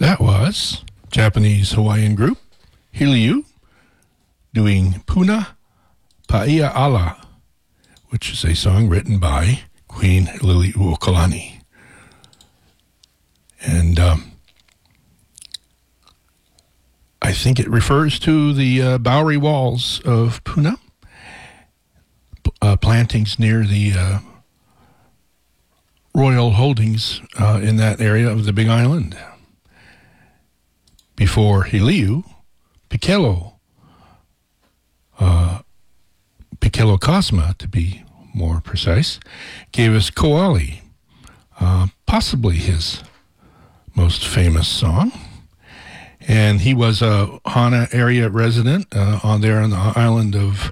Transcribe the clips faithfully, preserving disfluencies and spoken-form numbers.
That was Japanese Hawaiian group Hiliu doing Puna Paia Ala, which is a song written by Queen Liliuokalani. And um, I think it refers to the uh, Bowery Walls of Puna, uh, plantings near the uh, royal holdings uh, in that area of the Big Island. Before Hiliu, Pikelo, uh, Pikelo Cosma, to be more precise, gave us Koali, uh, possibly his most famous song. And he was a Hana area resident uh, on there on the island of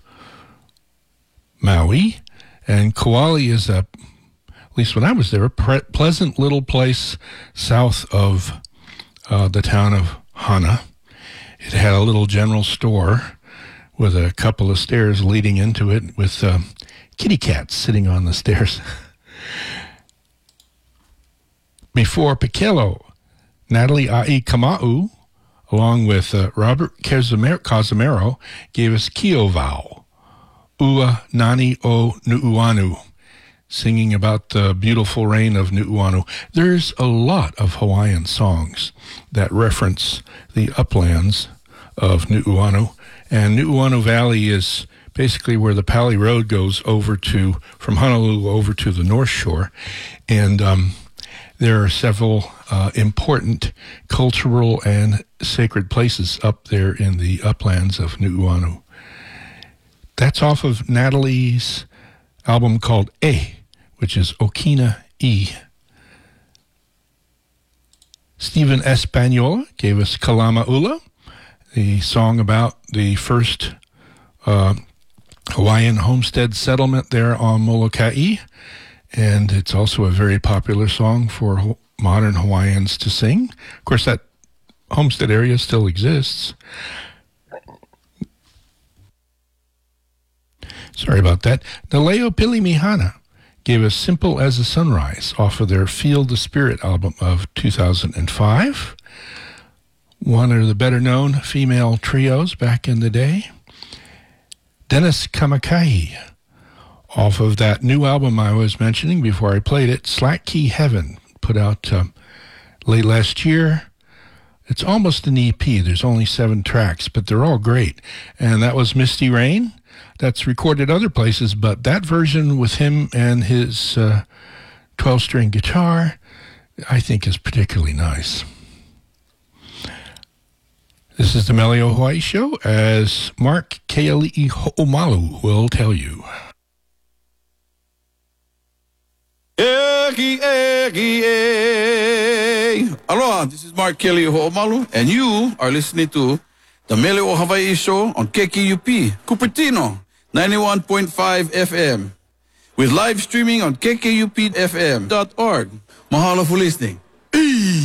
Maui. And Koali is a, at least when I was there, a pre- pleasant little place south of uh, the town of Hana. It had a little general store with a couple of stairs leading into it with uh, kitty cats sitting on the stairs. Before Pikelo, Natalie Ai Kama'u, along with uh, Robert Cazimero, gave us Kiovao, Ua Nani o Nu'uanu, singing about the beautiful reign of Nu'uanu. There's a lot of Hawaiian songs that reference the uplands of Nu'uanu, and Nu'uanu Valley is basically where the Pali Road goes over to, from Honolulu over to the North Shore, and um, there are several uh, important cultural and sacred places up there in the uplands of Nu'uanu. That's off of Natalie's album called E, which is Okina E. Stephen Espanola gave us Kalama Ula, the song about the first uh, Hawaiian homestead settlement there on Molokai. And it's also a very popular song for ho- modern Hawaiians to sing. Of course, that homestead area still exists. Sorry about that. Naleo Pilimihana gave us Simple as a Sunrise off of their Feel the Spirit album of two thousand five. One of the better-known female trios back in the day. Dennis Kamakai, off of that new album I was mentioning before I played it, Slack Key Heaven, put out um, late last year. It's almost an E P. There's only seven tracks, but they're all great. And that was Misty Rain. That's recorded other places, but that version with him and his uh, twelve-string guitar, I think is particularly nice. This is the Melio Hawaii Show, as Mark Keali'i Ho'omalu will tell you. Eki, eki, e. Aloha, this is Mark Keali'i Ho'omalu, and you are listening to the Melio Hawaii Show on K K U P, Cupertino, ninety-one point five F M, with live streaming on K K U P F M dot org. Mahalo for listening.